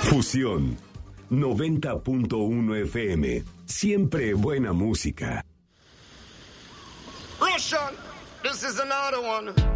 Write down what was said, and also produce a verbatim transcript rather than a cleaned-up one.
Fusión noventa punto uno F M. Siempre buena música. Russian, this is another one.